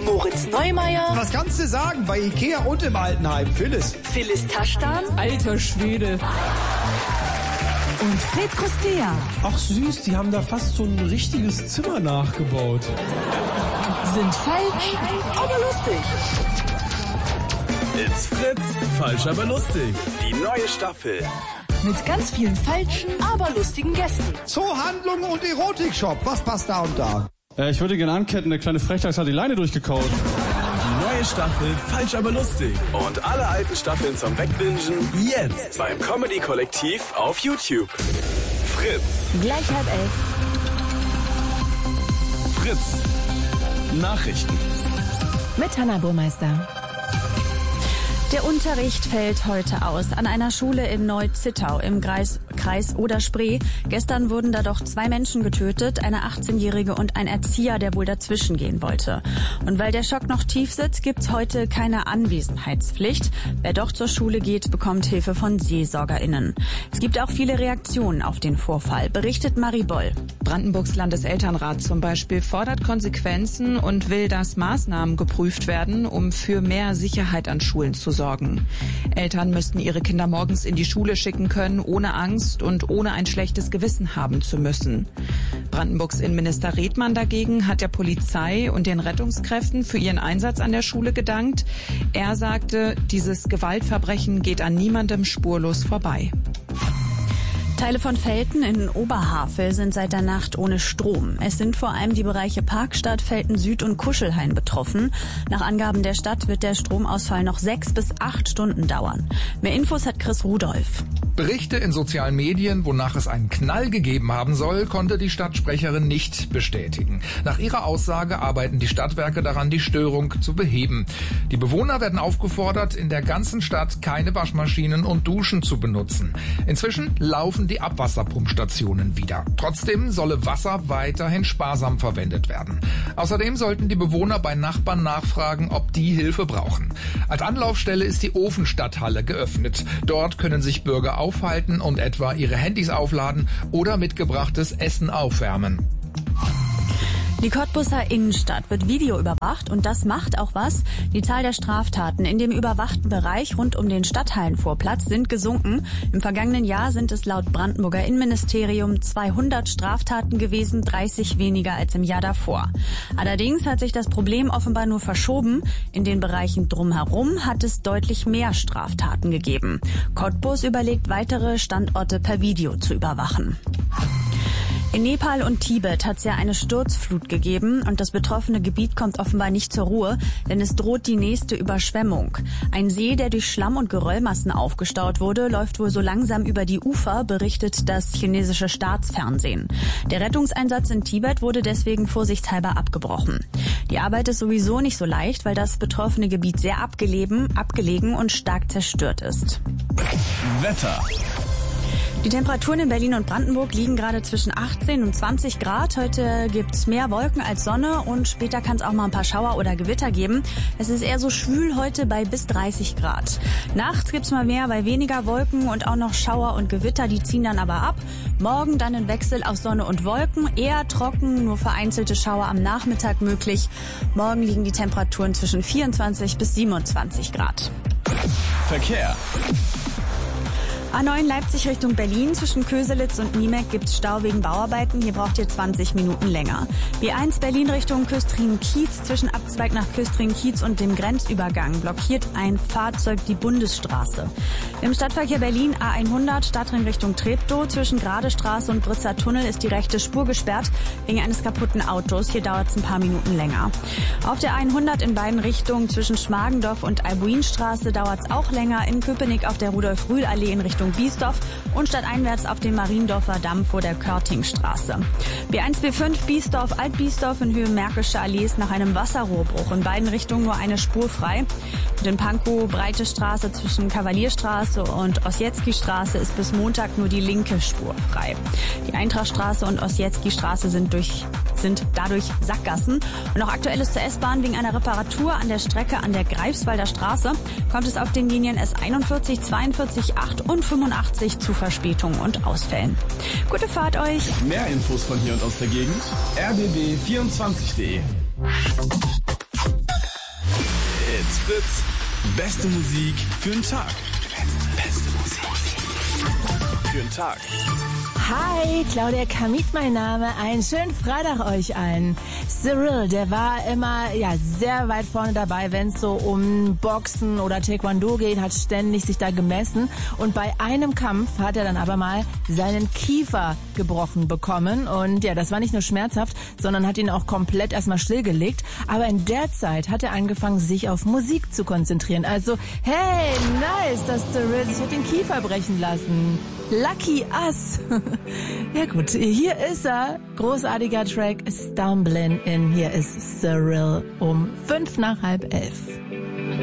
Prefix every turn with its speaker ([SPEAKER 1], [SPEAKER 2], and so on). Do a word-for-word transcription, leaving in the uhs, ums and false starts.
[SPEAKER 1] Moritz Neumeier.
[SPEAKER 2] Was kannst du sagen bei Ikea und im Altenheim? Phyllis.
[SPEAKER 1] Phyllis Taschdan.
[SPEAKER 3] Alter Schwede.
[SPEAKER 1] Und Fred Kostea.
[SPEAKER 4] Ach süß, die haben da fast so ein richtiges Zimmer nachgebaut.
[SPEAKER 1] Sind falsch, aber lustig.
[SPEAKER 5] It's Fritz, falsch, aber lustig. Die neue Staffel.
[SPEAKER 1] Mit ganz vielen falschen, aber lustigen Gästen.
[SPEAKER 2] Zoohandlung und Erotikshop. Was passt da und da?
[SPEAKER 4] Äh, ich würde gerne anketten, der kleine Frechdachs hat die Leine durchgekaut.
[SPEAKER 5] Die neue Staffel, falsch, aber lustig. Und alle alten Staffeln zum Wegbingen jetzt beim Comedy-Kollektiv auf YouTube. Fritz.
[SPEAKER 1] Gleich halb elf.
[SPEAKER 5] Fritz. Nachrichten.
[SPEAKER 6] Mit Hanna Burmeister. Der Unterricht fällt heute aus an einer Schule in Neu-Zittau im Kreis, Kreis Oder-Spree. Gestern wurden da doch zwei Menschen getötet, eine achtzehnjährige und ein Erzieher, der wohl dazwischen gehen wollte. Und weil der Schock noch tief sitzt, gibt's heute keine Anwesenheitspflicht. Wer doch zur Schule geht, bekommt Hilfe von SeelsorgerInnen. Es gibt auch viele Reaktionen auf den Vorfall, berichtet Marie Boll.
[SPEAKER 7] Brandenburgs Landeselternrat zum Beispiel fordert Konsequenzen und will, dass Maßnahmen geprüft werden, um für mehr Sicherheit an Schulen zu sorgen. Eltern müssten ihre Kinder morgens in die Schule schicken können, ohne Angst und ohne ein schlechtes Gewissen haben zu müssen. Brandenburgs Innenminister Redmann dagegen hat der Polizei und den Rettungskräften für ihren Einsatz an der Schule gedankt. Er sagte, dieses Gewaltverbrechen geht an niemandem spurlos vorbei.
[SPEAKER 6] Teile von Velten in Oberhavel sind seit der Nacht ohne Strom. Es sind vor allem die Bereiche Parkstadt, Velten Süd und Kuschelhain betroffen. Nach Angaben der Stadt wird der Stromausfall noch sechs bis acht Stunden dauern. Mehr Infos hat Chris Rudolph.
[SPEAKER 8] Berichte in sozialen Medien, wonach es einen Knall gegeben haben soll, konnte die Stadtsprecherin nicht bestätigen. Nach ihrer Aussage arbeiten die Stadtwerke daran, die Störung zu beheben. Die Bewohner werden aufgefordert, in der ganzen Stadt keine Waschmaschinen und Duschen zu benutzen. Inzwischen laufen die Abwasserpumpstationen wieder. Trotzdem solle Wasser weiterhin sparsam verwendet werden. Außerdem sollten die Bewohner bei Nachbarn nachfragen, ob die Hilfe brauchen. Als Anlaufstelle ist die Ofenstadthalle geöffnet. Dort können sich Bürger aufhalten und etwa ihre Handys aufladen oder mitgebrachtes Essen aufwärmen.
[SPEAKER 6] Die Cottbuser Innenstadt wird videoüberwacht und das macht auch was. Die Zahl der Straftaten in dem überwachten Bereich rund um den Stadthallenvorplatz sind gesunken. Im vergangenen Jahr sind es laut Brandenburger Innenministerium zweihundert Straftaten gewesen, dreißig weniger als im Jahr davor. Allerdings hat sich das Problem offenbar nur verschoben. In den Bereichen drumherum hat es deutlich mehr Straftaten gegeben. Cottbus überlegt, weitere Standorte per Video zu überwachen. In Nepal und Tibet hat es ja eine Sturzflut gegeben und das betroffene Gebiet kommt offenbar nicht zur Ruhe, denn es droht die nächste Überschwemmung. Ein See, der durch Schlamm und Geröllmassen aufgestaut wurde, läuft wohl so langsam über die Ufer, berichtet das chinesische Staatsfernsehen. Der Rettungseinsatz in Tibet wurde deswegen vorsichtshalber abgebrochen. Die Arbeit ist sowieso nicht so leicht, weil das betroffene Gebiet sehr abgelegen, abgelegen und stark zerstört ist.
[SPEAKER 5] Wetter.
[SPEAKER 6] Die Temperaturen in Berlin und Brandenburg liegen gerade zwischen achtzehn und zwanzig Grad. Heute gibt's mehr Wolken als Sonne und später kann es auch mal ein paar Schauer oder Gewitter geben. Es ist eher so schwül heute bei bis dreißig Grad. Nachts gibt's mal mehr bei weniger Wolken und auch noch Schauer und Gewitter, die ziehen dann aber ab. Morgen dann ein Wechsel aus Sonne und Wolken, eher trocken, nur vereinzelte Schauer am Nachmittag möglich. Morgen liegen die Temperaturen zwischen vierundzwanzig bis siebenundzwanzig Grad.
[SPEAKER 5] Verkehr.
[SPEAKER 6] A neun Leipzig Richtung Berlin. Zwischen Köselitz und Niemek gibt's Stau wegen Bauarbeiten. Hier braucht ihr zwanzig Minuten länger. B eins Berlin Richtung Küstrin-Kiez. Zwischen Abzweig nach Küstrin-Kiez und dem Grenzübergang blockiert ein Fahrzeug die Bundesstraße. Im Stadtverkehr Berlin A hundert Stadtring Richtung Treptow. Zwischen Gradestraße und Britzer Tunnel ist die rechte Spur gesperrt wegen eines kaputten Autos. Hier dauert's ein paar Minuten länger. Auf der hundert in beiden Richtungen zwischen Schmargendorf und Albuinstraße dauert's auch länger. In Köpenick auf der Rudolf-Rühl-Allee in Richtung Biesdorf und stadteinwärts auf dem Mariendorfer Damm vor der Körtingstraße. B eins B fünf Biesdorf, Alt-Biesdorf in Höhe Märkische Allee ist nach einem Wasserrohrbruch in beiden Richtungen nur eine Spur frei. Und in Pankow Breite Straße zwischen Kavalierstraße und Ossietzky-Straße ist bis Montag nur die linke Spur frei. Die Eintrachtstraße und Ossietzky-Straße sind durch sind dadurch Sackgassen. Und auch aktuelles zur S-Bahn wegen einer Reparatur an der Strecke an der Greifswalder Straße kommt es auf den Linien S einundvierzig, zweiundvierzig, acht und fünfundachtzig zu Verspätungen und Ausfällen. Gute Fahrt euch!
[SPEAKER 5] Mehr Infos von hier und aus der Gegend r b b vierundzwanzig punkt de It's Fritz. Beste Musik für den Tag. Beste Musik für den Tag.
[SPEAKER 3] Hi, Claudia Kamit mein Name. Einen schönen Freitag euch allen. Cyril, der war immer ja sehr weit vorne dabei, wenn es so um Boxen oder Taekwondo geht, hat ständig sich da gemessen. Und bei einem Kampf hat er dann aber mal seinen Kiefer gebrochen bekommen. Und ja, das war nicht nur schmerzhaft, sondern hat ihn auch komplett erstmal stillgelegt. Aber in der Zeit hat er angefangen, sich auf Musik zu konzentrieren. Also, hey, nice, dass Cyril sich hat den Kiefer brechen lassen. Lucky us. Ja gut, hier ist er. Großartiger Track, Stumbling in. Hier ist Cyril um fünf nach halb elf.